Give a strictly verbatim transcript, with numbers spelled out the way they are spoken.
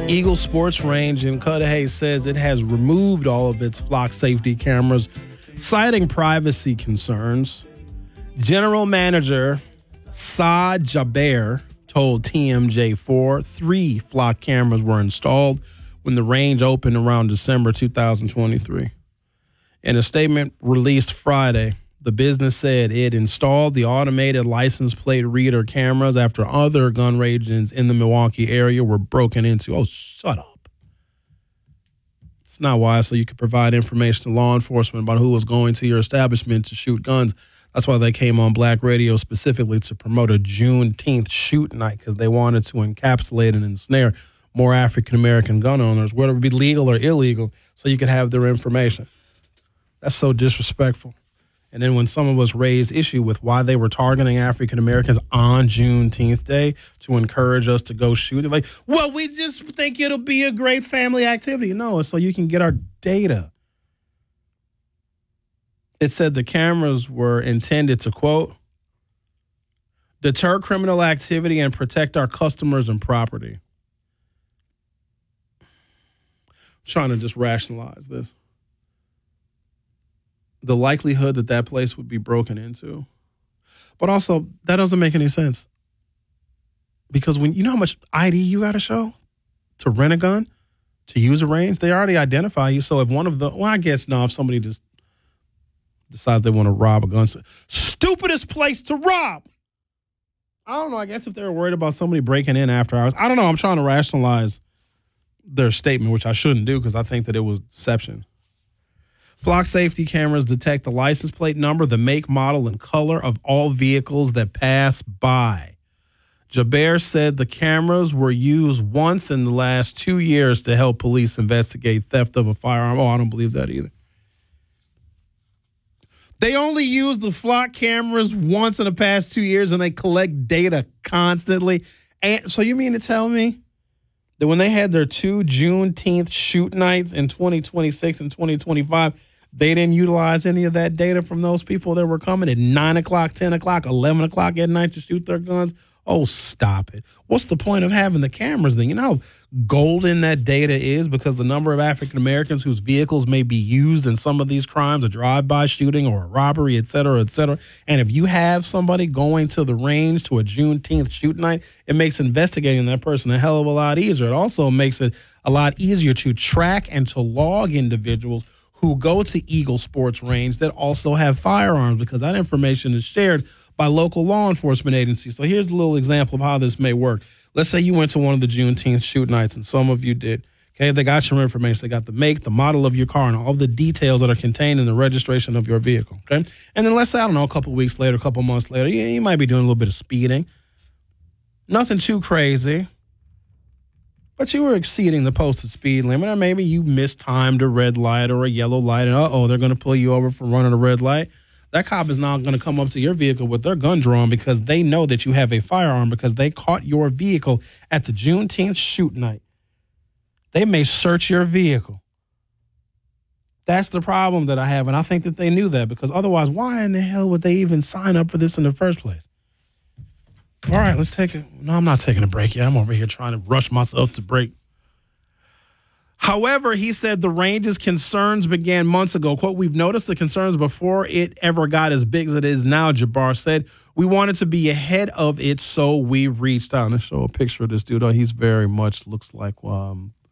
Eagle Sports Range in Cudahy says it has removed all of its flock safety cameras, citing privacy concerns. General Manager Saad Jaber told T M J four three flock cameras were installed when the range opened around December two thousand twenty-three. In a statement released Friday, the business said it installed the automated license plate reader cameras after other gun ranges in the Milwaukee area were broken into. Oh, shut up. It's not wise, so you could provide information to law enforcement about who was going to your establishment to shoot guns. That's why they came on Black Radio specifically to promote a Juneteenth shoot night, because they wanted to encapsulate and ensnare more African-American gun owners, whether it be legal or illegal, so you could have their information. That's so disrespectful. And then when some of us raised issue with why they were targeting African-Americans on Juneteenth Day to encourage us to go shoot, they're like, well, we just think it'll be a great family activity. No, it's so you can get our data. It said the cameras were intended to, quote, deter criminal activity and protect our customers and property. I'm trying to just rationalize this. The likelihood that that place would be broken into. But also, that doesn't make any sense. Because when you know how much I D you got to show to rent a gun, to use a range, they already identify you. So if one of the, well, I guess no, if somebody just decides they want to rob a gun, stupidest place to rob. I don't know. I guess if they were worried about somebody breaking in after hours, I don't know. I'm trying to rationalize their statement, which I shouldn't do because I think that it was deception. Flock safety cameras detect the license plate number, the make, model, and color of all vehicles that pass by. Jaber said the cameras were used once in the last two years to help police investigate theft of a firearm. Oh, I don't believe that either. They only use the flock cameras once in the past two years, and they collect data constantly. And so you mean to tell me that when they had their two Juneteenth shoot nights in twenty twenty-six and twenty twenty-five, they didn't utilize any of that data from those people that were coming at nine o'clock, ten o'clock, eleven o'clock at night to shoot their guns? Oh, stop it. What's the point of having the cameras then? You know how golden that data is, because the number of African Americans whose vehicles may be used in some of these crimes, a drive-by shooting or a robbery, et cetera, et cetera. And if you have somebody going to the range to a Juneteenth shoot night, it makes investigating that person a hell of a lot easier. It also makes it a lot easier to track and to log individuals who go to Eagle Sports Range that also have firearms, because that information is shared by local law enforcement agencies. So here's a little example of how this may work. Let's say you went to one of the Juneteenth shoot nights, and some of you did. Okay, they got your information. They got the make, the model of your car, and all the details that are contained in the registration of your vehicle. Okay, and then let's say, I don't know, a couple of weeks later, a couple of months later, you, you might be doing a little bit of speeding. Nothing too crazy, but you were exceeding the posted speed limit, or maybe you mistimed a red light or a yellow light, and uh-oh, they're going to pull you over for running a red light. That cop is now going to come up to your vehicle with their gun drawn because they know that you have a firearm, because they caught your vehicle at the Juneteenth shoot night. They may search your vehicle. That's the problem that I have, and I think that they knew that, because otherwise, why in the hell would they even sign up for this in the first place? All right, let's take it. No, I'm not taking a break yet. I'm over here trying to rush myself to break. However, he said the range's concerns began months ago. Quote, we've noticed the concerns before it ever got as big as it is now, Jaber said. We wanted to be ahead of it, so we reached out. Let's show a picture of this dude. Oh, he's very much looks like um,